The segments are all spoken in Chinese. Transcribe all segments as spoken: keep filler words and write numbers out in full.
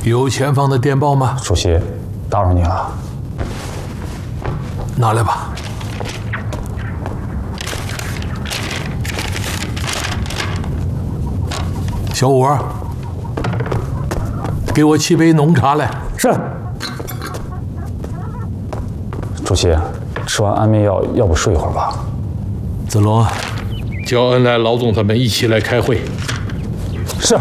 有前方的电报吗？ 主席，打扰您了。 拿来吧。小五，给我沏杯浓茶来。 是。主席，吃完安眠药，要不睡一会儿吧？ 子龙，叫恩来、老总他们一起来开会。 是。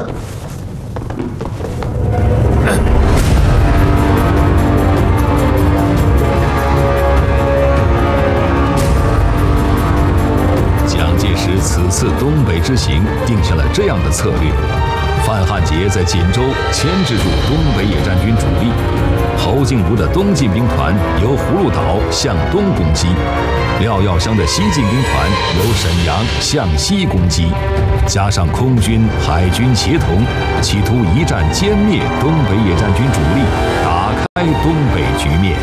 蒋介石此次东北之行定下了这样的策略：范汉杰在锦州牵制住东北野战军主力，侯静茹的东进兵团由葫芦岛向东攻击，廖耀湘的西进兵团由沈阳向西攻击，加上空军、海军协同，企图一战歼灭东北野战军主力，打开东北局面。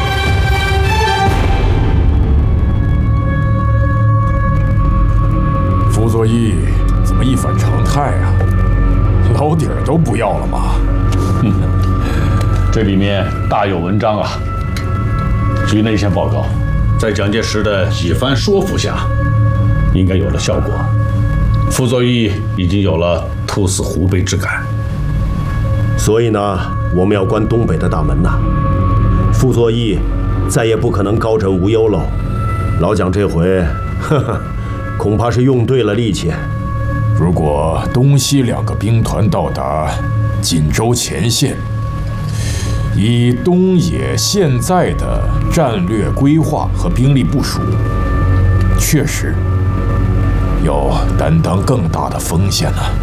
傅作义怎么一反常态啊？老底儿都不要了吗？ 哼，这里面大有文章啊！据内线报告，在蒋介石的几番说服下，应该有了效果。傅作义已经有了突死湖北之感。 所以呢，我们要关东北的大门呐。傅作义再也不可能高枕无忧喽。老蒋这回，呵呵，恐怕是用对了力气。 如果东西两个兵团到达锦州前线，以东野现在的战略规划和兵力部署，确实要担当更大的风险了。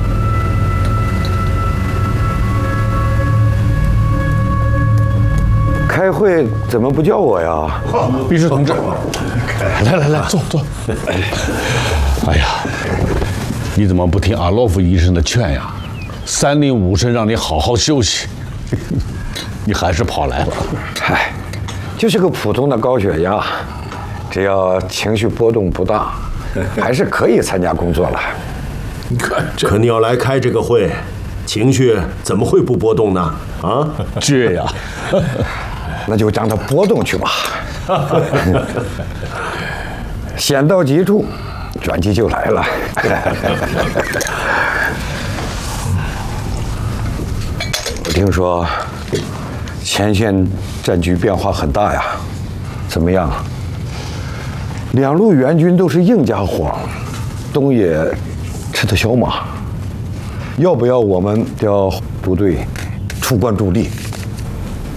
开会怎么不叫我呀？ 秘书同志，来来来，坐坐。哎呀，你怎么不听阿洛夫医生的劝呀？三令五申让你好好休息，你还是跑来了。 嗨，就是个普通的高血压，只要情绪波动不大，还是可以参加工作了。 你看，可你要来开这个会，情绪怎么会不波动呢？啊， 这呀， 那就让它波动去吧。险到急处，转机就来了。我听说前线战局变化很大呀，怎么样？两路援军都是硬家伙，东野吃得消吗？要不要我们调部队出关助力？